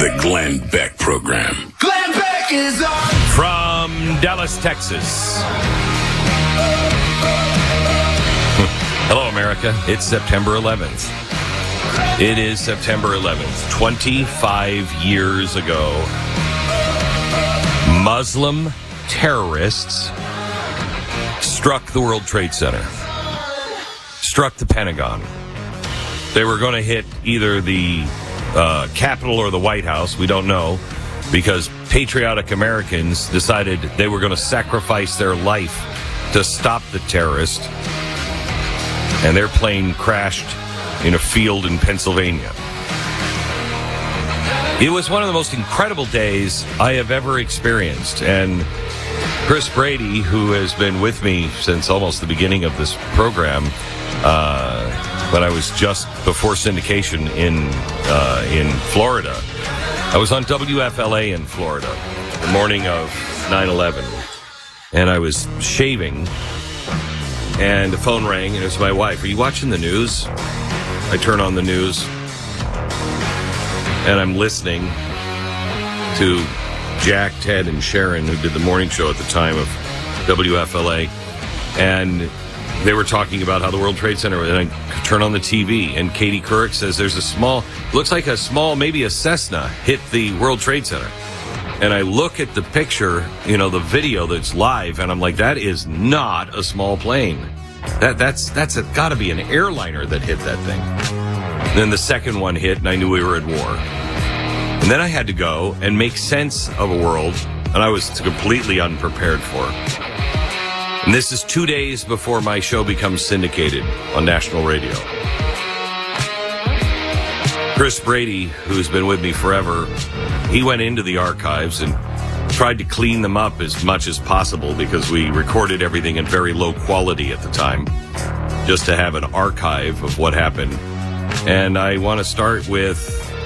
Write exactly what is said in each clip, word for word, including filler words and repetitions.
The Glenn Beck Program. Glenn Beck is on. From Dallas, Texas. Hello, America. It's September eleventh. It is September eleventh. twenty-five years ago, Muslim terrorists struck the World Trade Center, struck the Pentagon. They were going to hit either the uh, Capitol or the White House. We don't know, because patriotic Americans decided they were going to sacrifice their life to stop the terrorist. And their plane crashed in a field in Pennsylvania. It was one of the most incredible days I have ever experienced. And Chris Brady, who has been with me since almost the beginning of this program, uh, but I was just before syndication in uh, in Florida. I was on W F L A in Florida the morning of nine eleven, and I was shaving, and the phone rang, and it was my wife. Are you watching the news? I turn on the news, and I'm listening to Jack, Ted, and Sharon, who did the morning show at the time of W F L A, and they were talking about how the World Trade Center, and I turn on the T V, and Katie Couric says there's a small, looks like a small, maybe a Cessna hit the World Trade Center. And I look at the picture, you know, the video that's live, and I'm like, that is not a small plane. That That's that's got to be an airliner that hit that thing. And then the second one hit, and I knew we were at war. And then I had to go and make sense of a world, and I was completely unprepared for. And this is two days before my show becomes syndicated on national radio. Chris Brady, who's been with me forever, he went into the archives and tried to clean them up as much as possible, because we recorded everything in very low quality at the time, just to have an archive of what happened. And I want to start with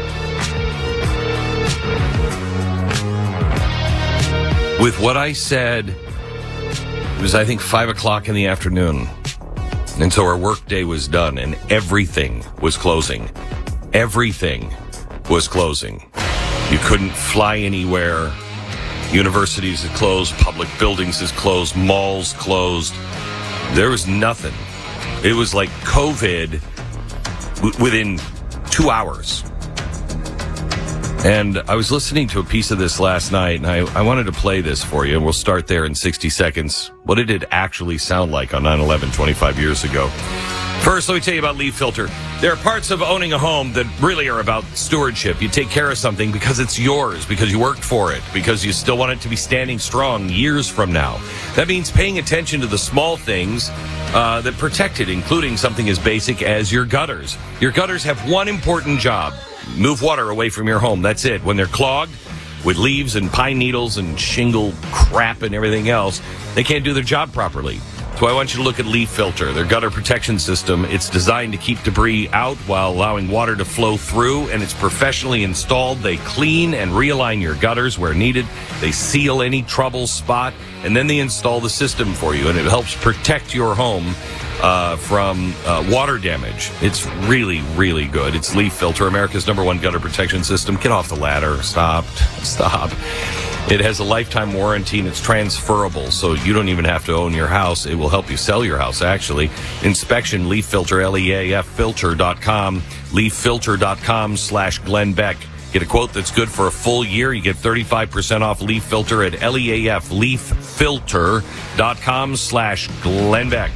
with what I said. It was, I think, five o'clock in the afternoon. And so our work day was done, and everything was closing. Everything was closing. You couldn't fly anywhere. Universities had closed. Public buildings had closed. Malls closed. There was nothing. It was like COVID w- within two hours. And I was listening to a piece of this last night, and I, I wanted to play this for you, and we'll start there in sixty seconds. What did it actually sound like on nine eleven twenty-five years ago? First, let me tell you about Leaf Filter. There are parts of owning a home that really are about stewardship. You take care of something because it's yours, because you worked for it, because you still want it to be standing strong years from now. That means paying attention to the small things uh, that protect it, including something as basic as your gutters. Your gutters have one important job: move water away from your home. That's it. When they're clogged with leaves and pine needles and shingle crap and everything else, they can't do their job properly. So I want you to look at Leaf Filter, their gutter protection system. It's designed to keep debris out while allowing water to flow through, and it's professionally installed. They clean and realign your gutters where needed. They seal any trouble spot, and then they install the system for you, and it helps protect your home uh, from uh, water damage. It's really, really good. It's Leaf Filter, America's number one gutter protection system. Get off the ladder. Stop. Stop. It has a lifetime warranty, and it's transferable, so you don't even have to own your house. It will help you sell your house, actually. Inspection, Leaf Filter, L E A F filter dot com, leaf filter dot com slash Glenn Beck. Get a quote that's good for a full year. You get thirty-five percent off Leaf Filter at L E A F leaf filter dot com slash Glenn Beck.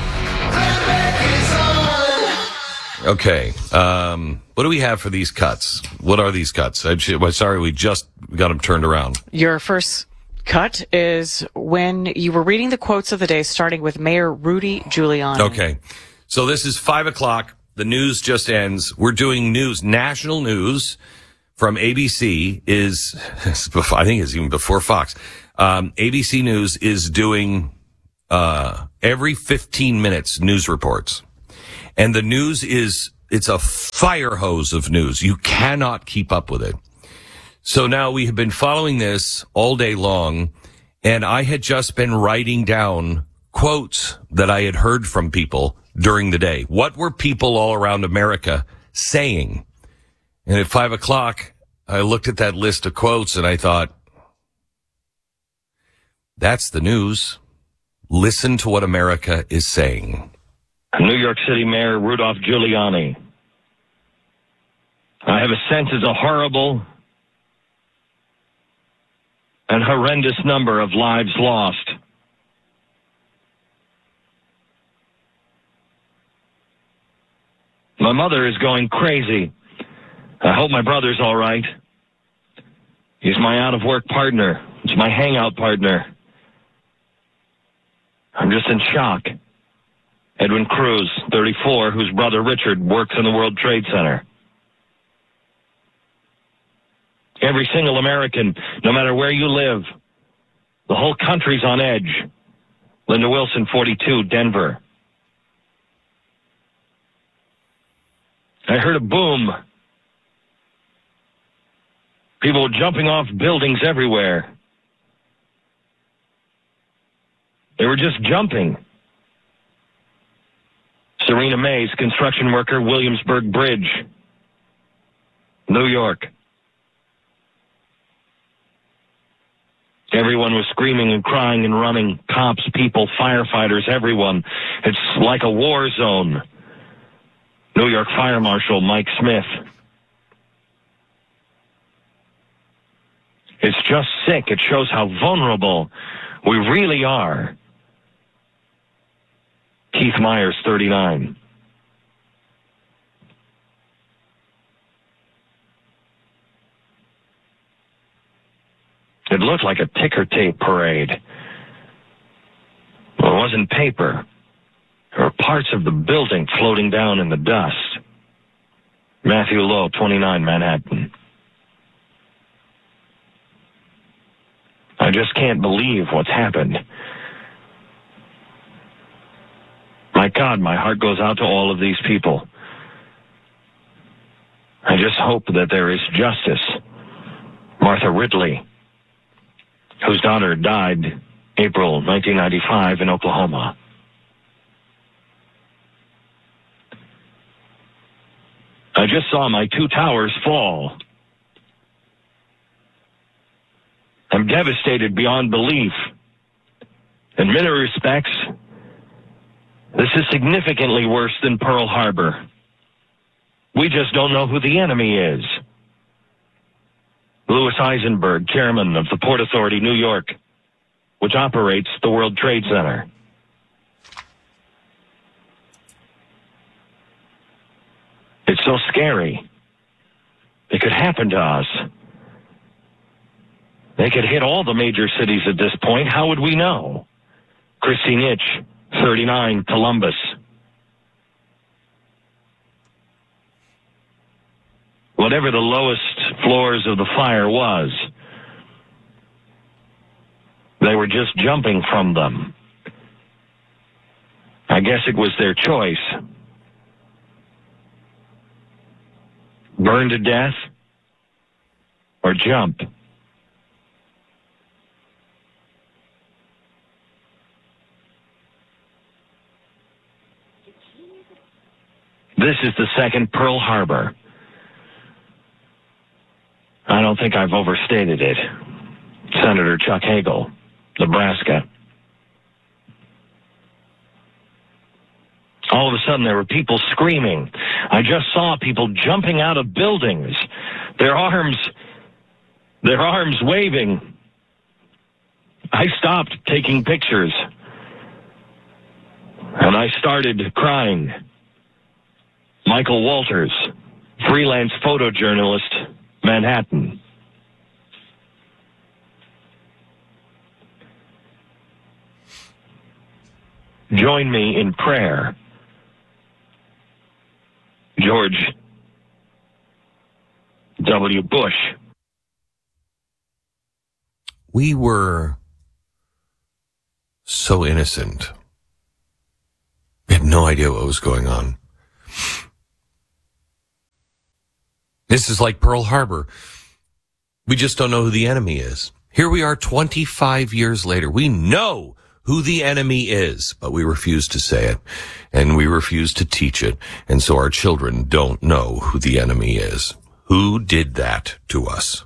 Okay, um, what do we have for these cuts? What are these cuts? I'm sorry, we just got them turned around. Your first cut is when you were reading the quotes of the day, starting with Mayor Rudy Giuliani. Okay, so this is five o'clock. The news just ends. We're doing news, national news from A B C is, I think it's even before Fox. Um, A B C News is doing uh, every fifteen minutes news reports. And the news is, it's a fire hose of news. You cannot keep up with it. So now we have been following this all day long, and I had just been writing down quotes that I had heard from people during the day. What were people all around America saying? And at five o'clock, I looked at that list of quotes and I thought, that's the news. Listen to what America is saying. New York City Mayor Rudolph Giuliani. I have a sense it's a horrible and horrendous number of lives lost. My mother is going crazy. I hope my brother's all right. He's my out-of-work partner. It's my hangout partner. I'm just in shock. Edwin Cruz, thirty-four, whose brother Richard works in the World Trade Center. Every single American, no matter where you live, the whole country's on edge. Linda Wilson, forty-two, Denver. I heard a boom. People jumping off buildings everywhere. They were just jumping. Serena Mays, construction worker, Williamsburg Bridge, New York. Everyone was screaming and crying and running. Cops, people, firefighters, everyone. It's like a war zone. New York Fire Marshal Mike Smith. It's just sick. It shows how vulnerable we really are. Keith Myers, thirty-nine. It looked like a ticker tape parade. Well, it wasn't paper. There were parts of the building floating down in the dust. Matthew Lowe, twenty-nine, Manhattan. I just can't believe what's happened. My God, my heart goes out to all of these people. I just hope that there is justice. Martha Ridley, whose daughter died April nineteen ninety-five in Oklahoma. I just saw my two towers fall. I'm devastated beyond belief. In many respects, this is significantly worse than Pearl Harbor. We just don't know who the enemy is. Louis Eisenberg, chairman of the Port Authority, New York, which operates the World Trade Center. It's so scary. It could happen to us. They could hit all the major cities at this point. How would we know? Christine Itch, thirty-nine, Columbus. Whatever the lowest floors of the fire was, they were just jumping from them. I guess it was their choice. Burn to death or jump. This is the second Pearl Harbor. I don't think I've overstated it. Senator Chuck Hagel, Nebraska. All of a sudden, there were people screaming. I just saw people jumping out of buildings, their arms, their arms waving. I stopped taking pictures, and I started crying. Michael Walters, freelance photojournalist, Manhattan. Join me in prayer. George W. Bush. We were so innocent. We had no idea what was going on. This is like Pearl Harbor. We just don't know who the enemy is. Here we are twenty-five years later. We know who the enemy is, but we refuse to say it, and we refuse to teach it, and so our children don't know who the enemy is. Who did that to us?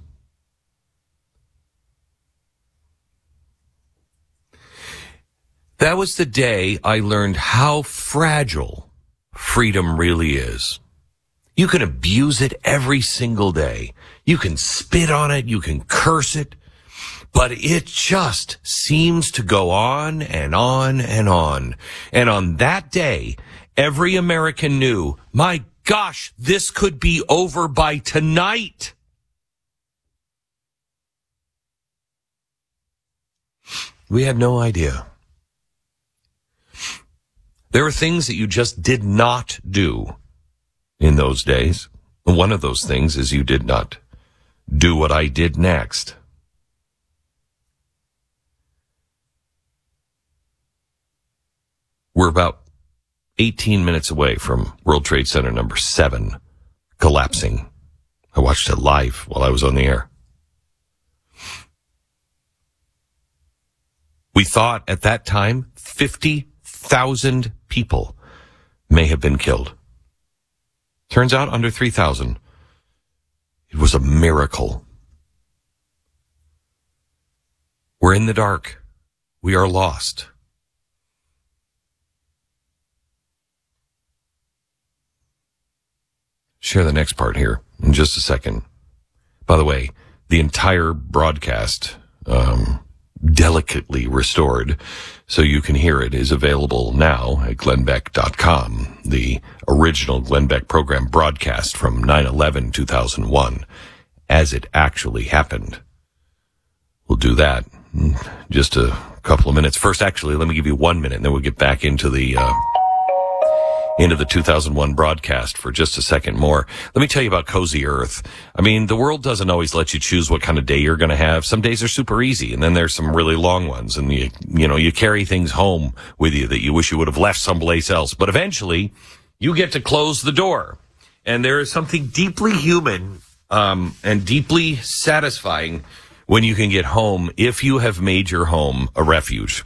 That was the day I learned how fragile freedom really is. You can abuse it every single day. You can spit on it. You can curse it. But it just seems to go on and on and on. And on that day, every American knew, my gosh, this could be over by tonight. We had no idea. There are things that you just did not do in those days. One of those things is you did not do what I did next. We're about eighteen minutes away from World Trade Center number seven collapsing. I watched it live while I was on the air. We thought at that time fifty thousand people may have been killed. Turns out under three thousand. It was a miracle. We're in the dark. We are lost. Share the next part here in just a second. By the way, the entire broadcast, um, delicately restored so you can hear it, is available now at glenn beck dot com. The original Glenn Beck program broadcast from nine eleven two thousand one as it actually happened. We'll do that in just a couple of minutes. First, actually, let me give you one minute and then we'll get back into the, uh, into the two thousand one broadcast for just a second more. Let me tell you about Cozy Earth. I mean, the world doesn't always let you choose what kind of day you're going to have. Some days are super easy, and then there's some really long ones. And you, you know, you carry things home with you that you wish you would have left someplace else. But eventually, you get to close the door. And there is something deeply human, um, and deeply satisfying when you can get home if you have made your home a refuge.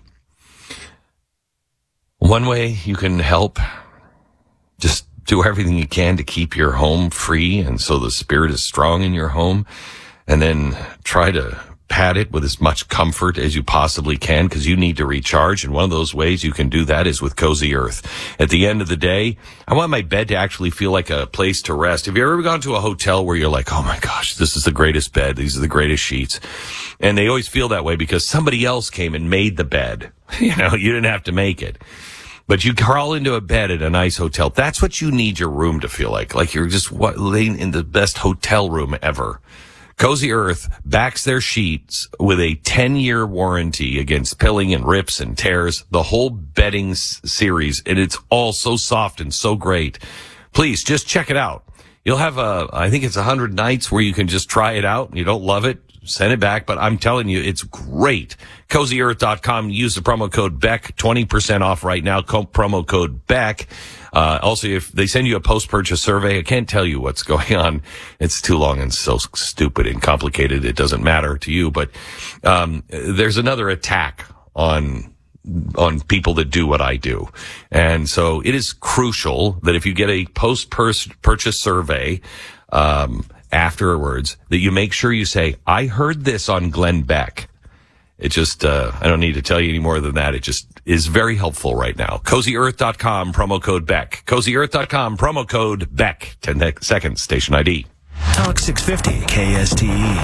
One way you can help, just do everything you can to keep your home free and so the spirit is strong in your home, and then try to pad it with as much comfort as you possibly can because you need to recharge. And one of those ways you can do that is with Cozy Earth. At the end of the day, I want my bed to actually feel like a place to rest. Have you ever gone to a hotel where you're like, oh my gosh, this is the greatest bed. These are the greatest sheets. And they always feel that way because somebody else came and made the bed. You know, you didn't have to make it. But you crawl into a bed at a nice hotel. That's what you need your room to feel like. Like you're just what, laying in the best hotel room ever. Cozy Earth backs their sheets with a ten-year warranty against pilling and rips and tears. The whole bedding s- series, and it's all so soft and so great. Please, just check it out. You'll have a, I think it's one hundred nights where you can just try it out. And you don't love it, send it back. But I'm telling you, it's great. cozy earth dot com. Use the promo code Beck, twenty percent off right now. Co- promo code Beck. Uh, also, if they send you a post-purchase survey, I can't tell you what's going on. It's too long and so stupid and complicated. It doesn't matter to you. But um, there's another attack on on people that do what I do. And so it is crucial that if you get a post-purchase survey um, afterwards, that you make sure you say, I heard this on Glenn Beck. It just, uh, I don't need to tell you any more than that. It just is very helpful right now. cozy earth dot com, promo code Beck. cozy earth dot com, promo code Beck. ten seconds, station I D. Talk six fifty, K S T E.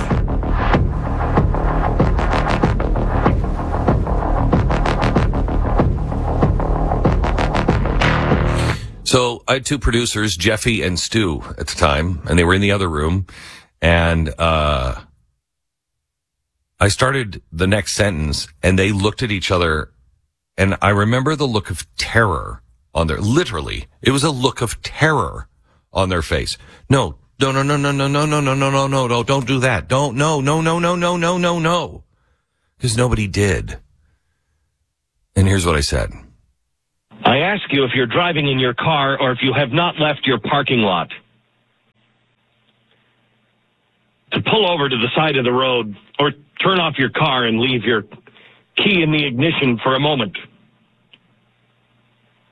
So I had two producers, Jeffy and Stu, at the time, and they were in the other room. And, uh, I started the next sentence and they looked at each other, and I remember the look of terror on their, literally, it was a look of terror on their face. No, no, no, no, no, no, no, no, no, no, no, no, no, don't do that. Don't, no, no, no, no, no, no, no, no. Because nobody did. And here's what I said. I ask you if you're driving in your car or if you have not left your parking lot, to pull over to the side of the road or turn off your car and leave your key in the ignition for a moment.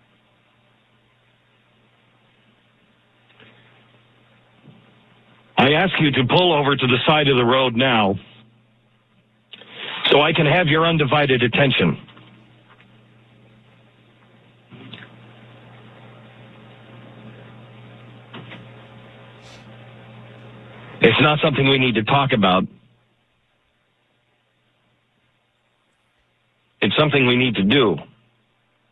I ask you to pull over to the side of the road now so I can have your undivided attention. It's not something we need to talk about. It's something we need to do.